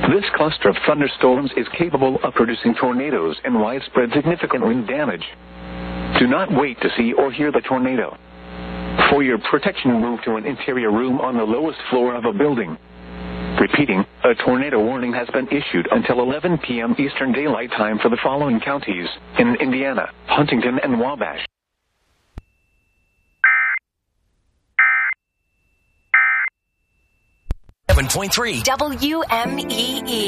This cluster of thunderstorms is capable of producing tornadoes and widespread significant wind damage. Do not wait to see or hear the tornado. For your protection, move to an interior room on the lowest floor of a building. Repeating, a tornado warning has been issued until 11 p.m. Eastern Daylight Time for the following counties in Indiana: Huntington and Wabash. .3 WMEE.